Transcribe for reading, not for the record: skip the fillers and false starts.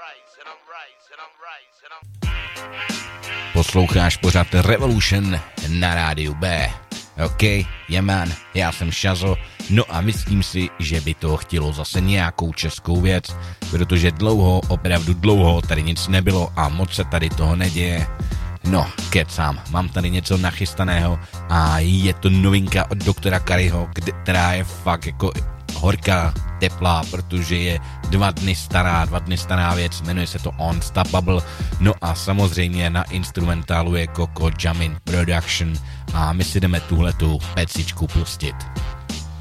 Posloucháš pořád Revolution na rádiu B. OK, man, já jsem Šazo, no a myslím si, že by to chtělo zase nějakou českou věc, protože opravdu dlouho tady nic nebylo a moc se tady toho neděje. No, kecám, mám tady něco nachystaného a je to novinka od doktora Kariho, která je fakt jako horká, teplá, protože je 2 dny stará věc, jmenuje se to Unstoppable, no a samozřejmě na instrumentálu je Coco Jamin Production a my si jdeme tuhletu pecičku pustit.